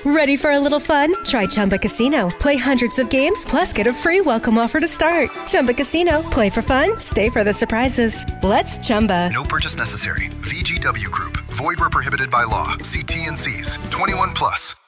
Ready for a little fun? Try Chumba Casino. Play hundreds of games, plus get a free welcome offer to start. Chumba Casino. Play for fun. Stay for the surprises. Let's Chumba. No purchase necessary. VGW Group. Void where prohibited by law. See T&Cs. 21 plus.